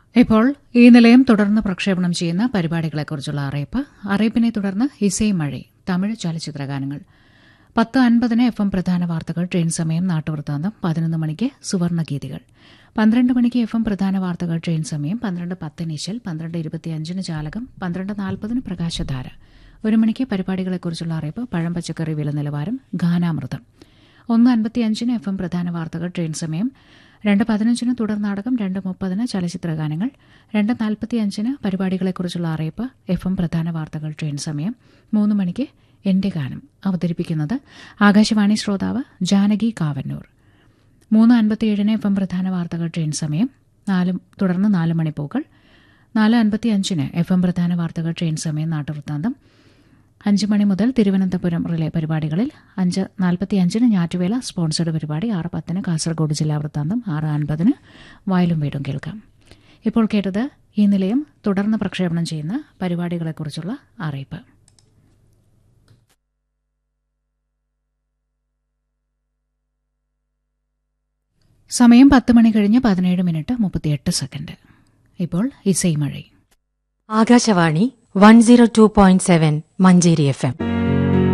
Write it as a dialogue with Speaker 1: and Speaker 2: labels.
Speaker 1: ഇപ്പോൾ ഈ നിലയം തുടർന്ന് പ്രക്ഷേപണം ചെയ്യുന്ന പരിപാടികളെക്കുറിച്ചുള്ള അറിയിപ്പിനെ തുടർന്ന് ഇസൈ മഴ തമിഴ് ചലച്ചിത്രഗാനങ്ങൾ 10:50 FM പ്രധാന വാർത്തകൾ, ട്രെയിൻ സമയം, നാട്ടുവൃത്താന്തം. 11 മണിക്ക് സുവർണഗീതികൾ. 12 മണിക്ക് FM പ്രധാന വാർത്തകൾ, ട്രെയിൻ സമയം. 12:10 നിശൽ. 12:25 ജാലകം. 12:40 പ്രകാശധാര. 1 മണിക്ക് പരിപാടികളെക്കുറിച്ചുള്ള അറിയിപ്പ്, പഴം പച്ചക്കറി വില നിലവാരം, ഗാനാമൃതം. 1:55 FM പ്രധാന വാർത്തകൾ, ട്രെയിൻ സമയം. 2:15 തുടർ നാടകം. 2:30 ചലച്ചിത്രഗാനങ്ങൾ. 2:45 പരിപാടികളെക്കുറിച്ചുള്ള അറിയിപ്പ്, FM പ്രധാന വാർത്തകൾ, ട്രെയിൻ സമയം. 3 മണിക്ക് എന്റെ ഗാനം. അവതരിപ്പിക്കുന്നത് ആകാശവാണി ശ്രോതാവ് ജാനകി കാവന്നൂർ. 3:57 FM പ്രധാന വാർത്തകൾ, ട്രെയിൻ സമയം. തുടർന്ന് 4 മണിപ്പൂക്കൾ. 4:55 FM പ്രധാന വാർത്തകൾ, ട്രെയിൻ സമയം, നാട്ടുവൃത്താന്തം. 5 മണി മുതൽ തിരുവനന്തപുരം റിലേ പരിപാടികളിൽ. 5:45 ഞാറ്റുവേല സ്പോൺസർഡ് പരിപാടി. 6:10 കാസർഗോഡ് ജില്ലാ വൃത്താന്തം. 6:50 വയലും വീടും കേൾക്കാം. ഇപ്പോൾ കേട്ടത് ഈ നിലയം തുടർന്ന് പ്രക്ഷേപണം ചെയ്യുന്ന പരിപാടികളെക്കുറിച്ചുള്ള അറിയിപ്പ്. സമയം 10 മണി കഴിഞ്ഞ് 17 മിനിറ്റ് 38 സെക്കൻഡ്. ഇപ്പോൾ ഇസൈ മഴ.
Speaker 2: ആകാശവാണി 102.7 മഞ്ചേരി FM.